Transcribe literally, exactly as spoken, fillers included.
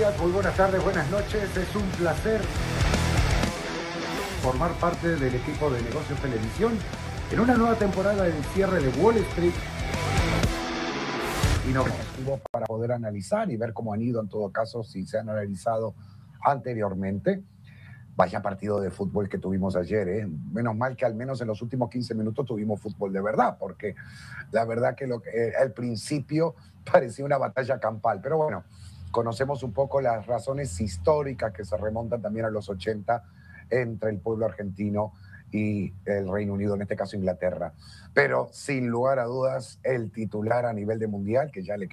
días, muy buenas tardes, buenas noches. Es un placer formar parte del equipo de Negocios Televisión en una nueva temporada del cierre de Wall Street. Y no para poder analizar y ver cómo han ido en todo caso, si se han analizado anteriormente. Vaya partido de fútbol que tuvimos ayer, ¿eh? Menos mal que al menos en los últimos quince minutos tuvimos fútbol de verdad, porque la verdad que, lo que eh, al principio parecía una batalla campal. Pero bueno, conocemos un poco las razones históricas que se remontan también a los ochenta entre el pueblo argentino y el Reino Unido, en este caso Inglaterra. Pero sin lugar a dudas, el titular a nivel de mundial, que ya le queda